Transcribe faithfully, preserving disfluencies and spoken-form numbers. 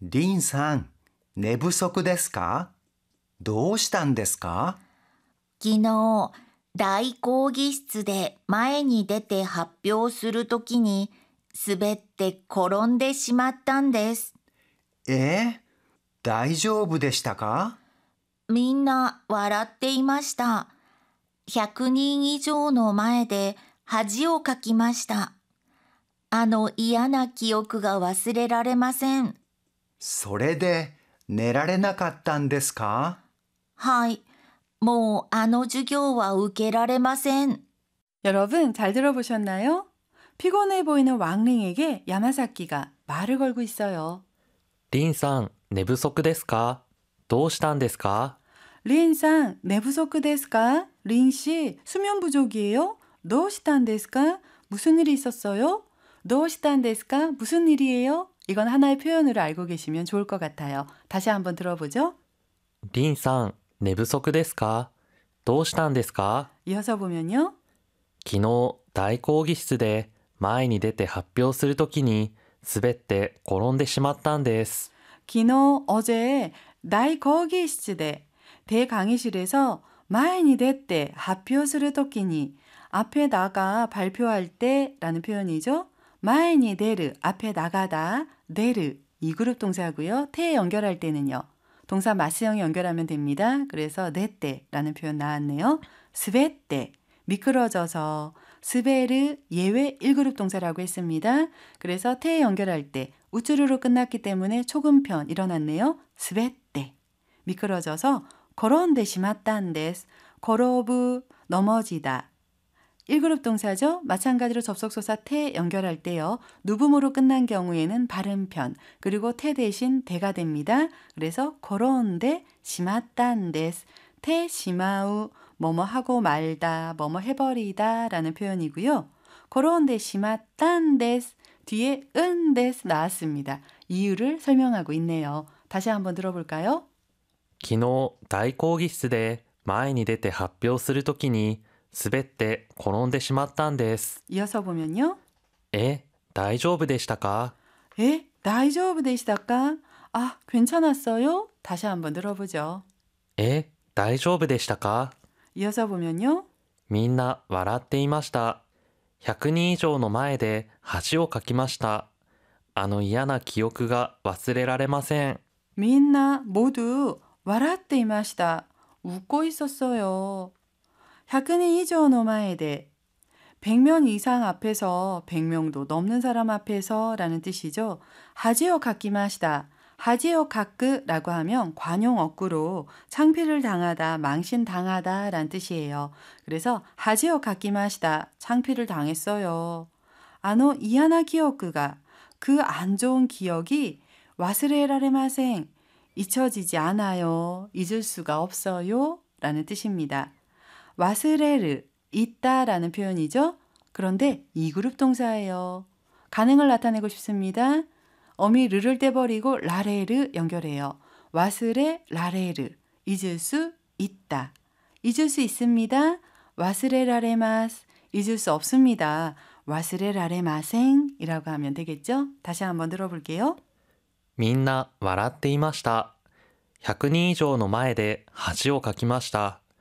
リンさん、寝不足ですか？どうしたんですか？ 昨日、大講義室で前に出て発表するときに滑って転んでしまったんです。 えー、大丈夫でしたか？ みんな笑っていました。ひゃくにん以上の前で恥をかきました。あの嫌な記憶が忘れられません。 それで寝られなかったんですか？ はい。もうあの授業は受けられません。 여러분 잘 들어보셨나요? 피곤해 보이는 왕링에게 야마사키가 말을 걸고 있어요. リンさん、寝不足ですか？どうしたんですか？ 린상 내부소크 데스까? 린씨 수면 부족이에요? 도시탄 데스까? 무슨 일이 있었어요? 도시탄 데스까? 무슨 일이에요? 이건 하나의 표현으로 알고 계시면 좋을 것 같아요. 다시 한번 들어보죠. リンさん、寝不足ですか？どうしたんですか？ 이어서 보면요. 昨日、大講義室で前に出て発表するときに滑って転んでしまったんです。 기노 어제 나이 거기 시대 대강의실에서 마이니 대때発表する 토끼니 앞에 나가 발표할 때라는 표현이죠. 마이니 데르 앞에 나가다 데르 이 그룹 동사고요. 태 연결할 때는요. 동사 마스형 연결하면 됩니다. 그래서 네때라는 표현 나왔네요. 스베때 미끄러져서 스베르 예외 일 그룹 동사라고 했습니다. 그래서 태 연결할 때 우쭈르로 끝났기 때문에 초금편 일어났네요. 스베때 미끄러져서 걸어온데 시마딴데스 걸어부 넘어지다 일 그룹 동사죠. 마찬가지로 접속소사 태 연결할 때요. 누붐으로 끝난 경우에는 발음편 그리고 태 대신 대가 됩니다. 그래서 걸어온데 시마딴데스 태 시마우 뭐뭐 하고 말다 뭐뭐 해버리다 라는 표현이고요. 걸어온데 시마딴데스 뒤에 은데스 나왔습니다. 이유를 설명하고 있네요. 다시 한번 들어볼까요? 昨日、大講義室で前に出て発表するときに滑って転んでしまったんです。 이어서 보면요. え、大丈夫でしたか？ 에? 다이조브 되시다까? 아, 괜찮았어요? 다시 한번 들어보죠. え、大丈夫でしたか？ 이어서 보면요. みんな笑っていました。ひゃくにん以上の前で恥をかきました。あの嫌な記憶が忘れられません。 민나 모두 와라떼 이마시다. 웃고 있었어요. 백 인 이조의前で백 명 이상 앞에서 백 명도 넘는 사람 앞에서 라는 뜻이죠. 하지오 가키마시다. 하지오 가크라고 하면 관용 어구로 창피를 당하다, 망신당하다 라는 뜻이에요. 그래서 하지오 가키마시다. 창피를 당했어요. 아노 이하나 기억가 그 안 좋은 기억이 와스레라레마생 잊혀지지 않아요. 잊을 수가 없어요. 라는 뜻입니다. 와스레르 있다 라는 표현이죠. 그런데 이 그룹 동사예요. 가능을 나타내고 싶습니다. 어미 르를 떼버리고 라레르 연결해요. 와스레 라레르 잊을 수 있다. 잊을 수 있습니다. 와스레 라레마스 잊을 수 없습니다. 와스레 라레마생 이라고 하면 되겠죠. 다시 한번 들어볼게요. みんな笑っていました。ひゃくにん以上の前で恥をかきました。